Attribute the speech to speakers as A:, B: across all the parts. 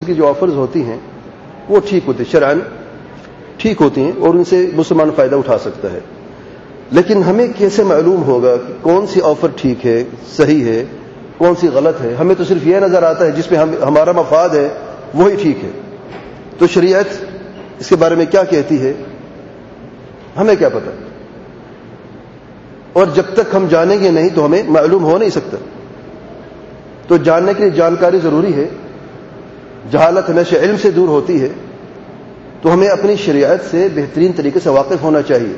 A: کی جو آفرز ہوتی ہیں وہ ٹھیک ہوتی ہیں، شرعاً ٹھیک ہوتی ہیں اور ان سے مسلمان فائدہ اٹھا سکتا ہے. لیکن ہمیں کیسے معلوم ہوگا کہ کون سی آفر ٹھیک ہے، صحیح ہے، کون سی غلط ہے؟ ہمیں تو صرف یہ نظر آتا ہے جس میں ہمارا مفاد ہے وہی ٹھیک ہے. تو شریعت اس کے بارے میں کیا کہتی ہے ہمیں کیا پتہ؟ اور جب تک ہم جانیں گے نہیں تو ہمیں معلوم ہو نہیں سکتا. تو جاننے کے لیے جانکاری ضروری ہے. جہالت ہمیشہ علم سے دور ہوتی ہے. تو ہمیں اپنی شریعت سے بہترین طریقے سے واقف ہونا چاہیے.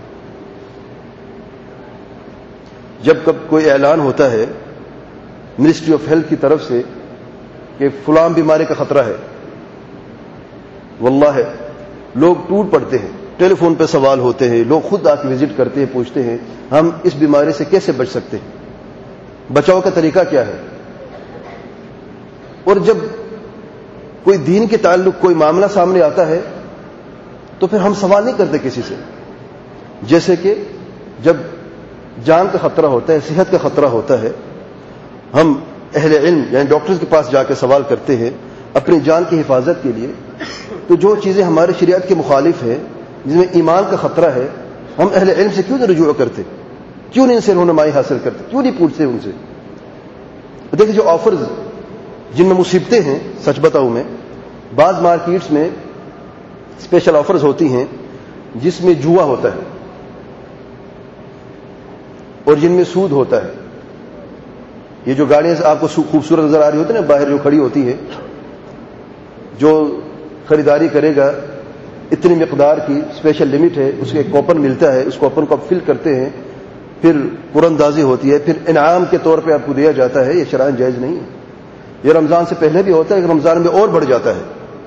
A: جب کوئی اعلان ہوتا ہے منسٹری آف ہیلتھ کی طرف سے کہ فلاں بیماری کا خطرہ ہے، واللہ لوگ ٹوٹ پڑتے ہیں، ٹیلی فون پہ سوال ہوتے ہیں، لوگ خود آ کے وزٹ کرتے ہیں، پوچھتے ہیں ہم اس بیماری سے کیسے بچ سکتے ہیں، بچاؤ کا طریقہ کیا ہے. اور جب کوئی دین کے تعلق کوئی معاملہ سامنے آتا ہے تو پھر ہم سوال نہیں کرتے کسی سے. جیسے کہ جب جان کا خطرہ ہوتا ہے، صحت کا خطرہ ہوتا ہے، ہم اہل علم یعنی ڈاکٹرز کے پاس جا کے سوال کرتے ہیں اپنی جان کی حفاظت کے لیے. تو جو چیزیں ہمارے شریعت کے مخالف ہیں، جس میں ایمان کا خطرہ ہے، ہم اہل علم سے کیوں نہیں رجوع کرتے؟ کیوں نہیں ان سے رہنمائی حاصل کرتے؟ کیوں نہیں پوچھتے ان سے؟ دیکھیں جو آفرز جن میں مصیبتیں ہیں، سچ بتاؤں میں بعض مارکیٹس میں اسپیشل آفرز ہوتی ہیں جس میں جوا ہوتا ہے اور جن میں سود ہوتا ہے. یہ جو گاڑیاں آپ کو خوبصورت نظر آ رہی ہوتی ہیں نا باہر جو کھڑی ہوتی ہے، جو خریداری کرے گا اتنی مقدار کی اسپیشل لمٹ ہے، اس کے ایک کوپن ملتا ہے، اس کوپن کو آپ فل کرتے ہیں، پھر قرندازی ہوتی ہے، پھر انعام کے طور پہ آپ کو دیا جاتا ہے. یہ شرعاً جائز نہیں ہے. یہ رمضان سے پہلے بھی ہوتا ہے کہ رمضان میں اور بڑھ جاتا ہے.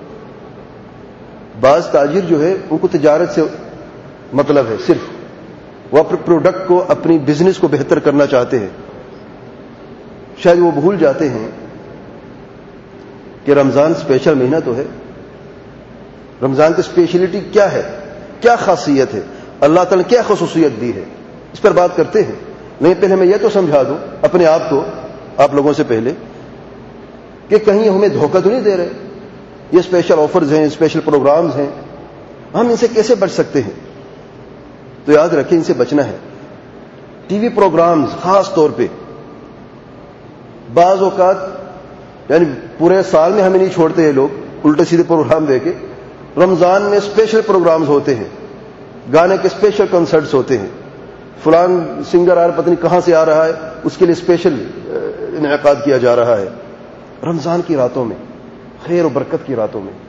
A: بعض تاجر جو ہے ان کو تجارت سے مطلب ہے، صرف وہ اپنے پروڈکٹ کو، اپنی بزنس کو بہتر کرنا چاہتے ہیں. شاید وہ بھول جاتے ہیں کہ رمضان اسپیشل مہینہ تو ہے. رمضان کی اسپیشلٹی کیا ہے، کیا خاصیت ہے، اللہ تعالیٰ نے کیا خصوصیت دی ہے، اس پر بات کرتے ہیں. نہیں پہلے میں یہ تو سمجھا دوں اپنے آپ کو، آپ لوگوں سے پہلے، کہ کہیں ہمیں دھوکہ تو نہیں دے رہے. یہ اسپیشل آفرز ہیں، اسپیشل پروگرامز ہیں، ہم ان سے کیسے بچ سکتے ہیں؟ تو یاد رکھیں ان سے بچنا ہے. ٹی وی پروگرامز خاص طور پہ بعض اوقات یعنی پورے سال میں ہمیں نہیں چھوڑتے یہ لوگ، الٹے سیدھے پروگرام دے کے. رمضان میں اسپیشل پروگرامز ہوتے ہیں، گانے کے اسپیشل کنسرٹس ہوتے ہیں، فلان سنگر آ رہا پتہ نہیں کہاں سے آ رہا ہے، اس کے لیے اسپیشل انعقاد کیا جا رہا ہے. رمضان کی راتوں میں، خیر و برکت کی راتوں میں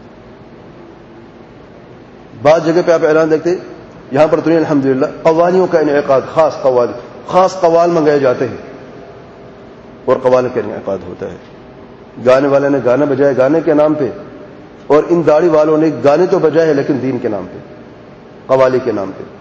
A: بعض جگہ پہ آپ اعلان دیکھتے، یہاں پر تو نہیں الحمدللہ، قوالیوں کا انعقاد، خاص قوال منگائے جاتے ہیں اور قوال کا انعقاد ہوتا ہے. گانے والے نے گانا بجایا گانے کے نام پہ، اور ان داڑھی والوں نے گانے تو بجائے ہیں لیکن دین کے نام پہ، قوالی کے نام پہ.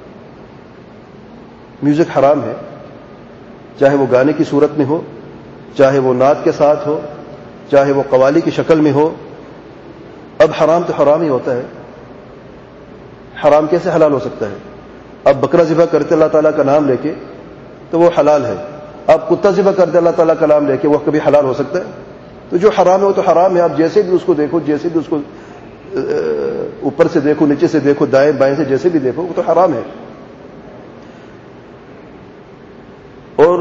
A: میوزک حرام ہے، چاہے وہ گانے کی صورت میں ہو، چاہے وہ نعت کے ساتھ ہو، چاہے وہ قوالی کی شکل میں ہو. اب حرام تو حرام ہی ہوتا ہے. حرام کیسے حلال ہو سکتا ہے؟ اب بکرا ذبح کرتے اللہ تعالیٰ کا نام لے کے تو وہ حلال ہے. آپ کتا ذبح کرتے اللہ تعالیٰ کا نام لے کے وہ کبھی حلال ہو سکتا ہے؟ تو جو حرام ہے وہ تو حرام ہے. آپ جیسے بھی اس کو دیکھو، جیسے بھی اس کو اوپر سے دیکھو، نیچے سے دیکھو، دائیں بائیں سے جیسے بھی دیکھو، وہ تو حرام ہے. اور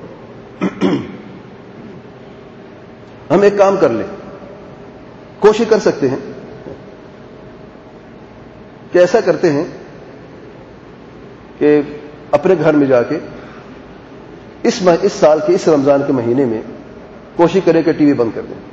A: ہم ایک کام کر لیں، کوشش کر سکتے ہیں کہ ایسا کرتے ہیں کہ اپنے گھر میں جا کے اس سال کے اس رمضان کے مہینے میں کوشش کریں کہ ٹی وی بند کر دیں،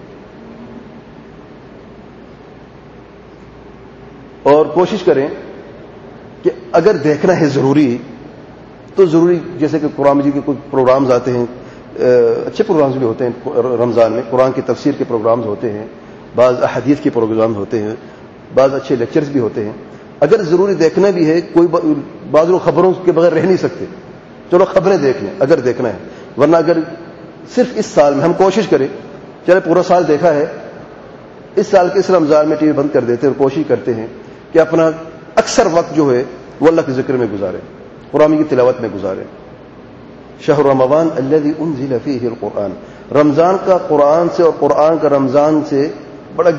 A: اور کوشش کریں کہ اگر دیکھنا ہے ضروری تو ضروری، جیسے کہ قرآن مجید کے کچھ پروگرامز آتے ہیں، اچھے پروگرامز بھی ہوتے ہیں رمضان میں، قرآن کی تفسیر کے پروگرامز ہوتے ہیں، بعض احادیث کے پروگرامز ہوتے ہیں، بعض اچھے لیکچرز بھی ہوتے ہیں. اگر ضروری دیکھنا بھی ہے، کوئی بعض لوگ خبروں کے بغیر رہ نہیں سکتے، چلو خبریں دیکھ لیں اگر دیکھنا ہے. ورنہ اگر صرف اس سال میں ہم کوشش کریں، چلے پورا سال دیکھا ہے، اس سال کے اس رمضان میں ٹی وی بند کر دیتے ہیں اور کوشش کرتے ہیں کہ اپنا اکثر وقت جو ہے وہ اللہ کے ذکر میں گزاریں، قرآن کی تلاوت میں گزاریں. شہر رمضان الذی انزل فیہ القرآن، رمضان کا قرآن سے اور قرآن کا رمضان سے